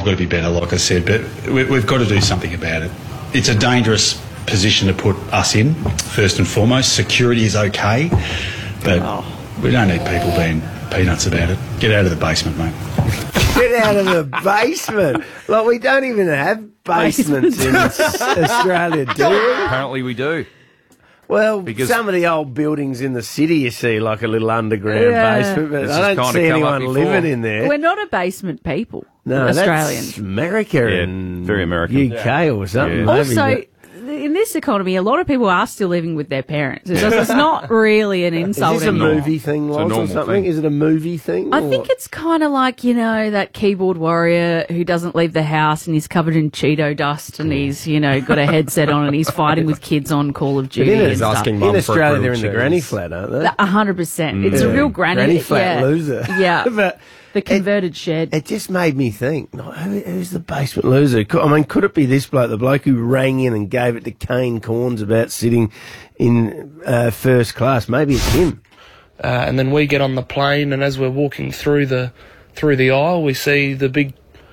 got to be better, like I said, but we've got to do something about it. It's a dangerous position to put us in, first and foremost. Security is okay, but we don't need people being peanuts about it. Get out of the basement, mate. Get out of the basement. Like, we don't even have basements in Australia, do we? Apparently we do. Well, Because- some of the old buildings in the city, you see, like a little underground basement, but This I has don't kinda see come up anyone before. living in there. We're not a basement people, No, Australians. that's America Yeah, and very American. UK or something. Yeah. Maybe, Also, but- in this economy, a lot of people are still living with their parents. It's not really an Is insult this a anymore. movie thing, It's a Loz, or normal something? thing. Is it a movie thing? I or think what? it's kind of like, that keyboard warrior who doesn't leave the house and he's covered in Cheeto dust and he's, got a headset on and he's fighting with kids on Call of Duty in and it- stuff. asking in Mum for a Australia, they're in grilled the granny cheese. flat, aren't they? 100%. It's a real Granny flat loser. Yeah. But The converted shed. it just made me think, who's the basement loser? I mean, could it be this bloke, the bloke who rang in and gave it to Kane Corns about sitting in first class? Maybe it's him. And then we get on the plane, and as we're walking through the aisle, we see the big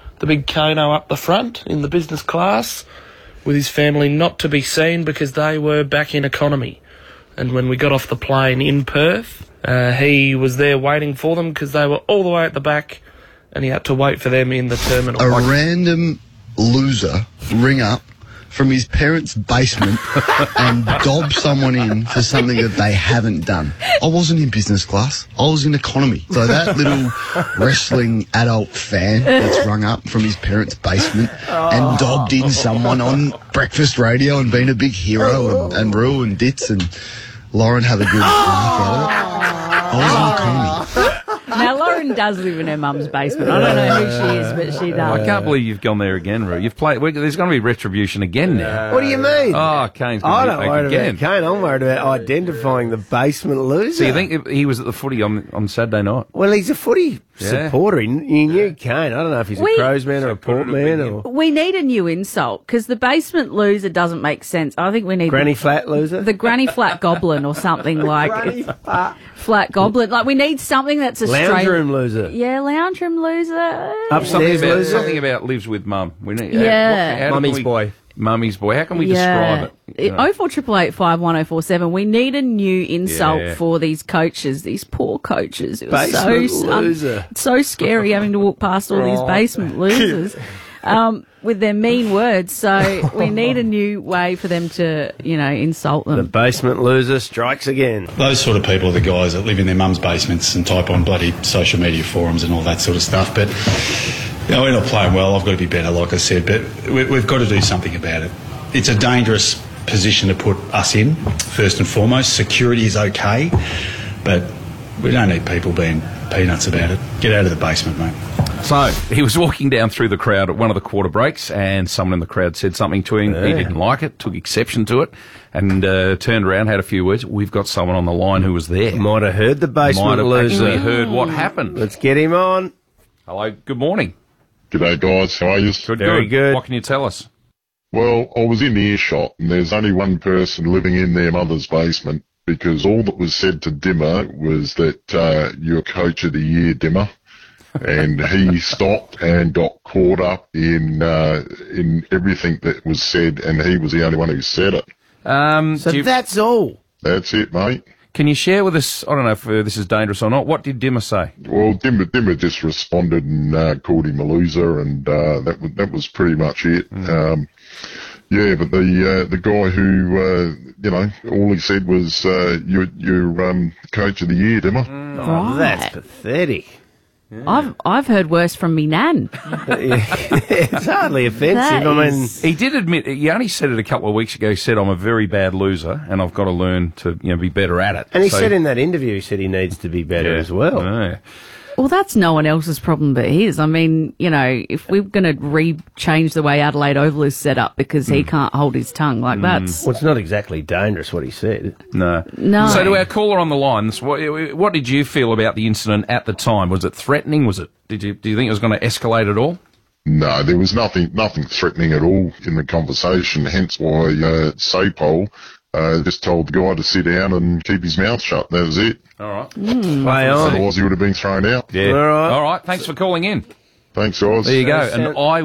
Kano up the front in the business class with his family, not to be seen because they were back in economy. And when we got off the plane in Perth, he was there waiting for them because they were all the way at the back, and he had to wait for them in the terminal. A random loser ring up from his parents' basement and dob someone in for something that they haven't done. I wasn't in business class. I was in economy. So that little wrestling adult fan that's rung up from his parents' basement and dobbed in someone on breakfast radio and been a big hero and Rue and Ditz and Lauren have a good laugh at it. I was in economy. Now, Lauren does live in her mum's basement. I don't know who she is, but she does. I can't believe you've gone there again, Roo. You've played. There's going to be retribution again now. What do you mean? Oh, Kane's I going don't to worry be back about again. Kane. I'm worried about identifying the basement loser. So you think he was at the footy on Saturday night? Well, he's a footy Yeah. supporter. He knew Kane. I don't know if he's a We- Crows man or a Port man or We need a new insult because the basement loser doesn't make sense. I think we need Granny Flat loser. the Granny Flat Goblin or something like Flat Goblin. Like we need something that's Australian. Lounge room loser. Yeah, lounge room loser. Upstairs loser. Something about lives with mum. We need, Yeah. how can Mummy's we- boy. Mummy's boy. How can we Yeah. describe it? You know? 048851047. We need a new insult Yeah. for these coaches, these poor coaches. It was Basement so loser. so scary having to walk past all these basement losers with their mean words. So we need a new way for them to, insult The them. basement loser strikes again. Those sort of people are the guys that live in their mum's basements and type on bloody social media forums and all that sort of stuff. But we're not playing well. I've got to be better, like I said. But we've got to do something about it. It's a dangerous position to put us in, first and foremost. Security is okay, but we don't need people being peanuts about it. Get out of the basement, mate. So he was walking down through the crowd at one of the quarter breaks, and someone in the crowd said something to him. He didn't like it, took exception to it, and turned around, had a few words. We've got someone on the line who was there. Might have heard the Might basement have loser. actually heard what happened. Let's get him on. Hello, good morning. G'day guys, how are you? Very good. What can you tell us? Well, I was in earshot and there's only one person living in their mother's basement because all that was said to Dimmer was that you're coach of the year, Dimmer. And he stopped and got caught up in everything that was said, and he was the only one who said it. So that's all. That's it, mate. Can you share with us, I don't know if this is dangerous or not, what did Dimmer say? Well, Dimmer just responded and called him a loser, and that was pretty much it. Yeah, but the guy who all he said was you're coach of the year, Dimmer. Oh, that's pathetic. I've heard worse from me nan. It's hardly offensive. I mean, He did admit, he only said it a couple of weeks ago, he said, I'm a very bad loser and I've got to learn to be better at it. and he So- said in that interview, he said he needs to be better as well. Yeah. Well, that's no one else's problem but his. I mean, if we're going to change the way Adelaide Oval is set up because he can't hold his tongue, like that's... Well, it's not exactly dangerous what he said. No. No. So to our caller on the lines, what did you feel about the incident at the time? Was it threatening? Do you think it was going to escalate at all? No, there was nothing threatening at all in the conversation, hence why Sapol just told the guy to sit down and keep his mouth shut. That was it. All right. Play on. Otherwise he would have been thrown out. Yeah. All right. All right. Thanks for calling in. Thanks, guys. There you go. So- And I